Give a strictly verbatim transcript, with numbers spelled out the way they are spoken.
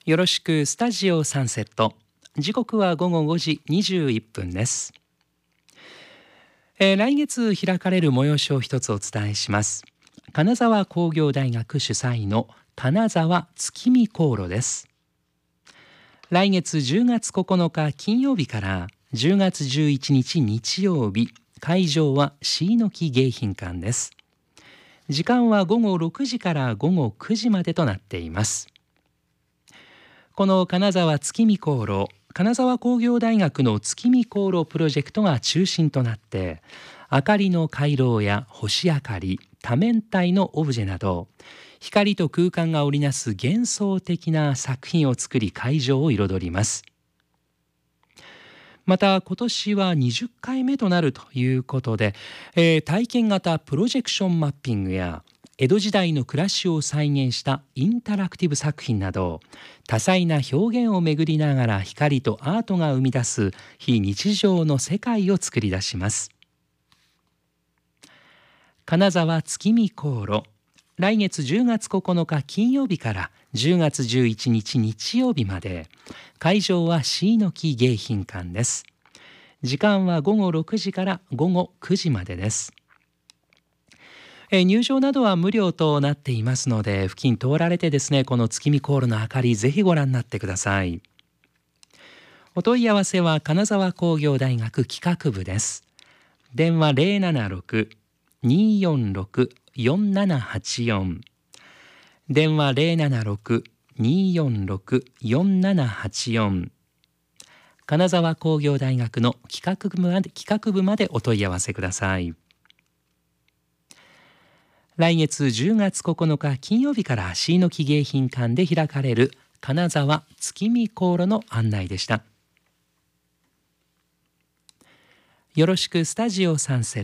よろしくスタジオサンセット。時刻は午後ごじにじゅういっぷんです。えー、来月開かれる催しを一つお伝えします。金沢工業大学主催の金沢月見航路です。来月じゅうがつここのか金曜日からじゅうがつじゅういちにち日曜日、会場は椎の木迎賓館です。時間はごごろくじからごごくじまでとなっています。この金沢月見航路、金沢工業大学の月見航路プロジェクトが中心となって、明かりの回廊や星明かり、多面体のオブジェなど、光と空間が織りなす幻想的な作品を作り会場を彩ります。また今年はにじゅっかいめとなるということで、えー、体験型プロジェクションマッピングや江戸時代の暮らしを再現したインタラクティブ作品など、多彩な表現を巡りながら光とアートが生み出す非日常の世界を作り出します。金沢月見航路、来月じゅうがつここのか金曜日からじゅうがつじゅういちにち日曜日まで、会場は椎の木迎賓館です。時間はごごろくじからごごくじまでです。え入場などは無料となっていますので、付近通られてですね、この月見航路の明かりぜひご覧になってください。お問い合わせは金沢工業大学企画部です。電話 ゼロななろく にーよんろく よんななはちよん、 電話 ゼロななろく にーよんろく よんななはちよん、 金沢工業大学の企画部まで、企画部までお問い合わせください。来月じゅうがつここのか金曜日から椎の木迎賓館で開かれる金沢月見航路の案内でした。よろしくスタジオサンセット。